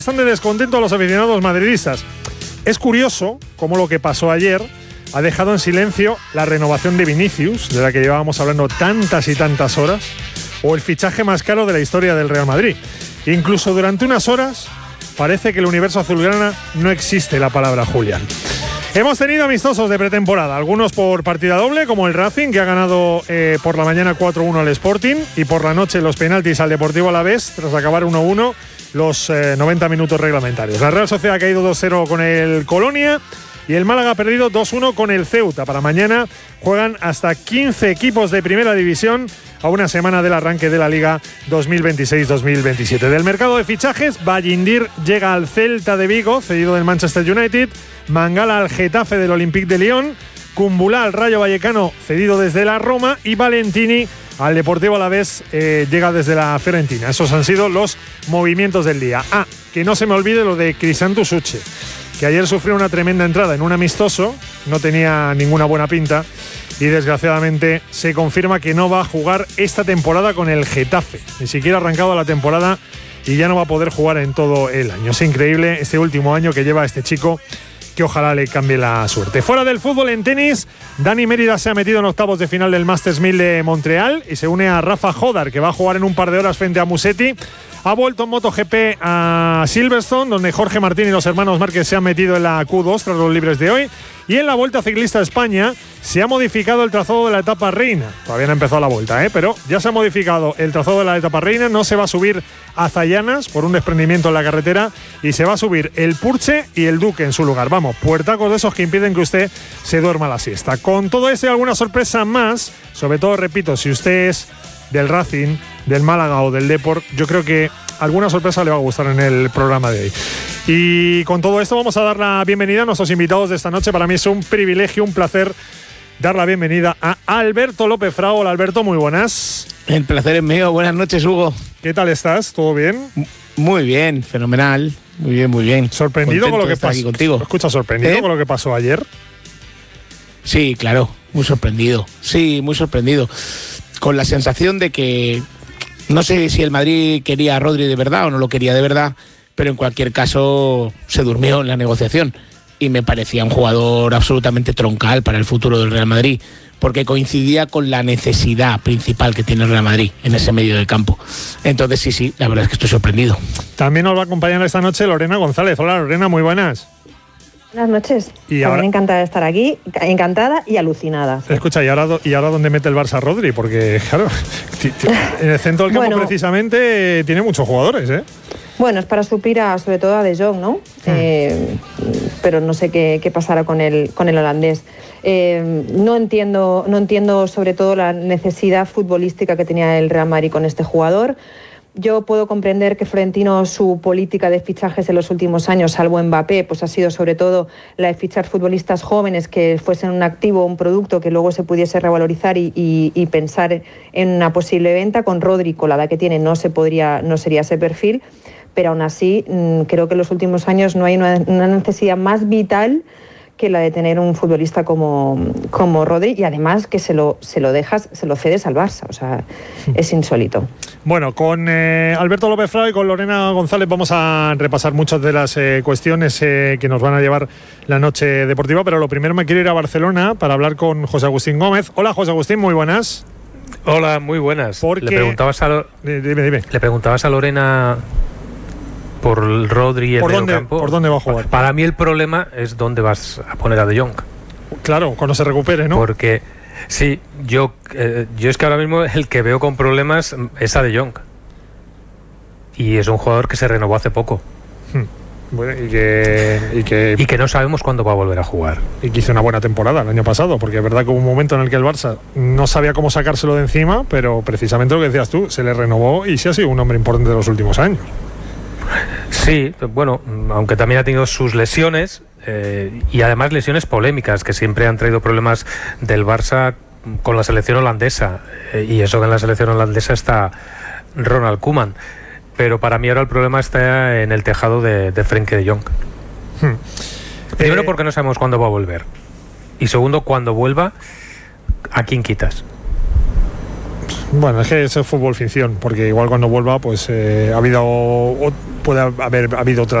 Están de descontento a los aficionados madridistas. Es curioso cómo lo que pasó ayer ha dejado en silencio la renovación de Vinicius, de la que llevábamos hablando tantas y tantas horas, o el fichaje más caro de la historia del Real Madrid. Incluso durante unas horas parece que el universo azulgrana no existe la palabra Julián. Hemos tenido amistosos de pretemporada, algunos por partida doble, como el Racing, que ha ganado por la mañana 4-1 al Sporting, y por la noche los penaltis al Deportivo Alavés, tras acabar 1-1 los 90 minutos reglamentarios. La Real Sociedad ha caído 2-0 con el Colonia y el Málaga ha perdido 2-1 con el Ceuta. Para mañana juegan hasta 15 equipos de primera división a una semana del arranque de la Liga 2026-2027. Del mercado de fichajes, Ballindir llega al Celta de Vigo, cedido del Manchester United, Mangala al Getafe del Olympique de Lyon, Kumbula al Rayo Vallecano, cedido desde la Roma, y Valentini al Deportivo Alavés, llega desde la Fiorentina. Esos han sido los movimientos del día. Que no se me olvide lo de Crisanto Uche, que ayer sufrió una tremenda entrada en un amistoso, no tenía ninguna buena pinta, y desgraciadamente se confirma que no va a jugar esta temporada con el Getafe. Ni siquiera ha arrancado la temporada y ya no va a poder jugar en todo el año. Es increíble este último año que lleva este chico, que ojalá le cambie la suerte. Fuera del fútbol, en tenis, Dani Mérida se ha metido en octavos de final del Masters 1000 de Montreal y se une a Rafa Jodar, que va a jugar en un par de horas frente a Musetti. Ha vuelto en MotoGP a Silverstone, donde Jorge Martín y los hermanos Márquez se han metido en la Q2 tras los libres de hoy. Y en la Vuelta Ciclista a España se ha modificado el trazado de la etapa reina. Todavía no ha empezado la vuelta, pero ya se ha modificado el trazado de la etapa reina. No se va a subir a Zayanas por un desprendimiento en la carretera y se va a subir el Purche y el Duque en su lugar. Vamos, puertacos de esos que impiden que usted se duerma la siesta. Con todo eso y alguna sorpresa más, sobre todo, repito, si usted es del Racing, del Málaga o del Depor, yo creo que alguna sorpresa le va a gustar en el programa de hoy. Y con todo esto vamos a dar la bienvenida a nuestros invitados de esta noche. Para mí es un privilegio, un placer dar la bienvenida a Alberto López Frao. Hola, Alberto, muy buenas. El placer es mío. Buenas noches, Hugo. ¿Qué tal estás? ¿Todo bien? Muy bien, fenomenal. Muy bien, muy bien. ¿Sorprendido con lo que pasó? Escucha, ¿sorprendido con lo que pasó ayer? Sí, claro, muy sorprendido. Sí, muy sorprendido. Con la sensación de que no sé si el Madrid quería a Rodri de verdad o no lo quería de verdad, pero en cualquier caso se durmió en la negociación y me parecía un jugador absolutamente troncal para el futuro del Real Madrid, porque coincidía con la necesidad principal que tiene el Real Madrid en ese medio del campo. Entonces sí, la verdad es que estoy sorprendido. También nos va a acompañar esta noche Lorena González. Hola, Lorena, muy buenas. Buenas noches. Y ahora, encantada de estar aquí, encantada y alucinada. Escucha, ¿y ahora dónde mete el Barça Rodri? Porque, claro, en el centro del campo precisamente tiene muchos jugadores, ¿eh? Bueno, es para suplir sobre todo a De Jong, ¿no? Pero no sé qué pasará con el holandés. No entiendo sobre todo la necesidad futbolística que tenía el Real Madrid con este jugador. Yo puedo comprender que Florentino, su política de fichajes en los últimos años, salvo Mbappé, pues ha sido sobre todo la de fichar futbolistas jóvenes que fuesen un activo, un producto que luego se pudiese revalorizar y pensar en una posible venta. Con Rodri, con la edad que tiene, no sería ese perfil, pero aún así creo que en los últimos años no hay una necesidad más vital que la de tener un futbolista como Rodri, y además que se lo cedes al Barça. O sea, es insólito. Bueno, con Alberto López Frao y con Lorena González vamos a repasar muchas de las cuestiones que nos van a llevar la noche deportiva, pero lo primero me quiero ir a Barcelona para hablar con José Agustín Gómez. Hola, José Agustín, muy buenas. Hola, muy buenas. Porque... Le preguntabas a Lorena por el Rodri y el medio campo. ¿Por dónde va a jugar? Para mí el problema es dónde vas a poner a De Jong. Claro, cuando se recupere, ¿no? Porque sí, yo es que ahora mismo el que veo con problemas es a De Jong. Y es un jugador que se renovó hace poco. Bueno, y que no sabemos cuándo va a volver a jugar. Y que hizo una buena temporada el año pasado, porque es verdad que hubo un momento en el que el Barça no sabía cómo sacárselo de encima, pero precisamente lo que decías tú, se le renovó y sí ha sido un hombre importante de los últimos años. Sí, bueno, aunque también ha tenido sus lesiones y además lesiones polémicas que siempre han traído problemas del Barça con la selección holandesa, y eso que en la selección holandesa está Ronald Koeman, pero para mí ahora el problema está en el tejado de Frenkie de Jong. Primero porque no sabemos cuándo va a volver, y segundo, cuando vuelva, ¿a quién quitas? Bueno, es que eso es fútbol ficción, porque igual cuando vuelva pues puede haber habido otra